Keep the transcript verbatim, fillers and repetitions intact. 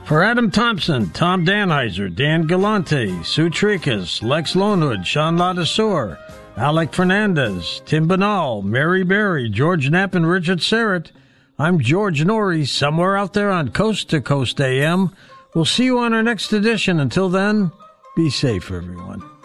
For Adam Thompson, Tom Danheiser, Dan Galante, Sue Tricas, Lex Lonewood, Sean Ladasor, Alec Fernandez, Tim Banal, Mary Berry, George Knapp, and Richard Serrett, I'm George Norrie, somewhere out there on Coast to Coast A M. We'll see you on our next edition. Until then, be safe, everyone.